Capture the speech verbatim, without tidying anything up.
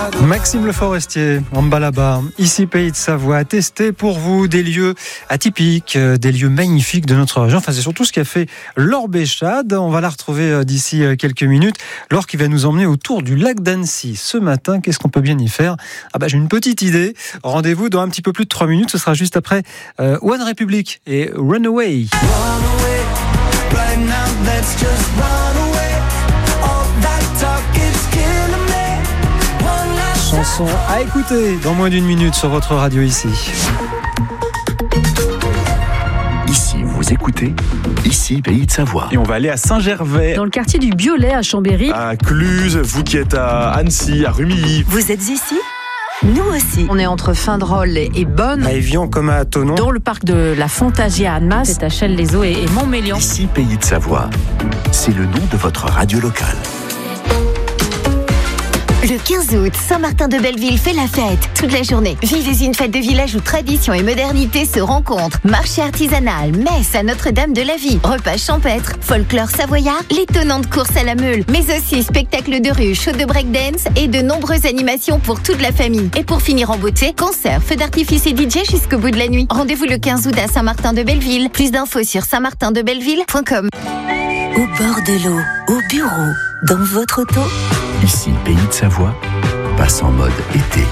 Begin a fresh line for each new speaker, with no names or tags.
Maxime Le Forestier, en bas là-bas, ici Pays de Savoie, a testé pour vous des lieux atypiques, des lieux magnifiques de notre région. Enfin, c'est surtout ce qu'a fait Laure Béchade. On va la retrouver d'ici quelques minutes. Laure qui va nous emmener autour du lac d'Annecy. Ce matin, qu'est-ce qu'on peut bien y faire ? Ah bah, j'ai une petite idée. Rendez-vous dans un petit peu plus de trois minutes. Ce sera juste après euh, One Republic et Runaway. Chanson à écouter dans moins d'une minute sur votre radio ici.
Ici, vous écoutez, ici, Pays de Savoie.
Et on va aller à Saint-Gervais.
Dans le quartier du Biolay à Chambéry.
À Cluse, vous qui êtes à Annecy, à Rumilly.
Vous êtes ici ? Nous aussi. On est entre Fin-de-Rôle et Bonne.
À Évian comme à Thonon.
Dans le parc de la Fontagia à Annemasse, c'est à Chelles-les-Eaux et Montmélian.
Ici, Pays de Savoie. C'est le nom de votre radio locale.
Le quinze août, Saint-Martin-de-Belleville fait la fête toute la journée. Vivez une fête de village où tradition et modernité se rencontrent. Marché artisanal, messe à Notre-Dame de la Vie, repas champêtre, folklore savoyard, l'étonnante course à la meule, mais aussi spectacles de rue, show de breakdance et de nombreuses animations pour toute la famille. Et pour finir en beauté, concert, feux d'artifice et D J jusqu'au bout de la nuit. Rendez-vous le quinze août à Saint-Martin-de-Belleville. Plus d'infos sur saint martin de belleville point com.
Au bord de l'eau, au bureau, dans votre auto.
Ici, Pays de Savoie, passe en mode été.